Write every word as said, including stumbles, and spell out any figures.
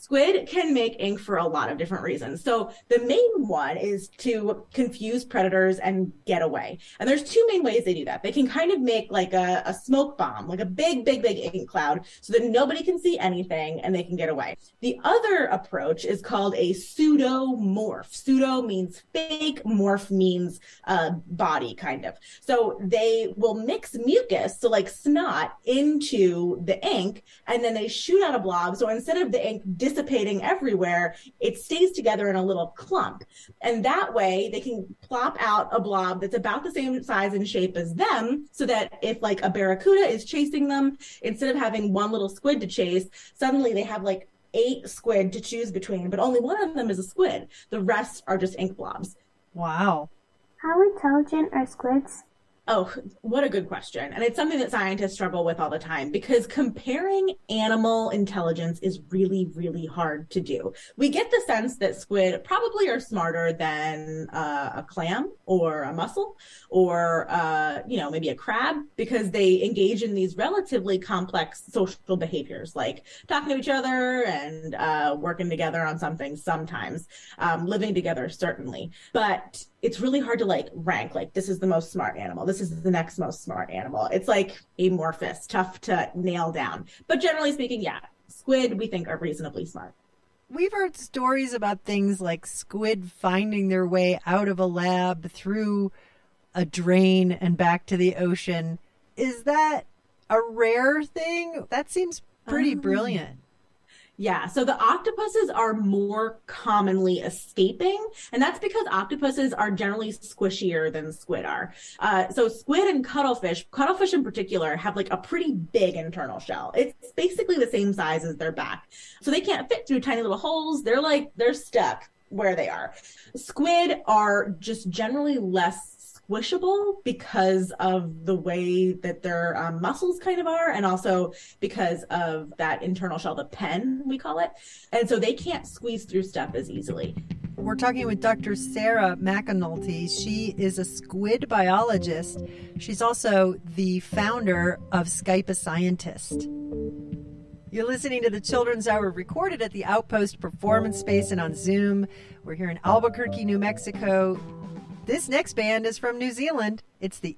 Squid can make ink for a lot of different reasons. So the main one is to confuse predators and get away. And there's two main ways they do that. They can kind of make like a, a smoke bomb, like a big, big, big ink cloud so that nobody can see anything and they can get away. The other approach is called a pseudomorph. Pseudo means fake, morph means uh, body kind of. So they will mix mucus, so like snot, into the ink, and then they shoot out a blob. So instead of the ink dissipating everywhere, it stays together in a little clump. And that way they can plop out a blob that's about the same size and shape as them, so that if like a barracuda is chasing them, instead of having one little squid to chase, suddenly they have like eight squid to choose between, but only one of them is a squid. The rest are just ink blobs. Wow. How intelligent are squids? Oh, what a good question. And it's something that scientists struggle with all the time because comparing animal intelligence is really, really hard to do. We get the sense that squid probably are smarter than uh, a clam or a mussel or, uh, you know, maybe a crab because they engage in these relatively complex social behaviors like talking to each other and uh, working together on something sometimes, um, living together certainly. But it's really hard to like rank, like this is the most smart animal. This is the next most smart animal. It's like amorphous, tough to nail down. But generally speaking, yeah, squid we think are reasonably smart. We've heard stories about things like squid finding their way out of a lab through a drain and back to the ocean. Is that a rare thing? That seems pretty um, brilliant. Yeah, so the octopuses are more commonly escaping, and that's because octopuses are generally squishier than squid are. Uh, so squid and cuttlefish, cuttlefish in particular, have like a pretty big internal shell. It's basically the same size as their back. So they can't fit through tiny little holes. They're like, they're stuck where they are. Squid are just generally less squishable because of the way that their um, muscles kind of are, and also because of that internal shell, the pen, we call it. And so they can't squeeze through stuff as easily. We're talking with Doctor Sarah McAnulty. She is a squid biologist. She's also the founder of Skype a Scientist. You're listening to the Children's Hour recorded at the Outpost Performance Space and on Zoom. We're here in Albuquerque, New Mexico. This next band is from New Zealand. It's the